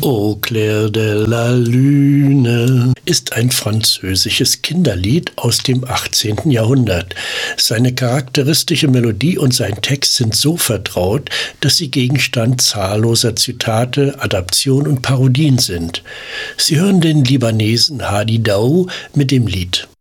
Au clair de la lune ist ein französisches Kinderlied aus dem 18. Jahrhundert. Seine charakteristische Melodie und sein Text sind so vertraut, dass sie Gegenstand zahlloser Zitate, Adaptionen und Parodien sind. Sie hören den Libanesen Hadi Daou mit dem Lied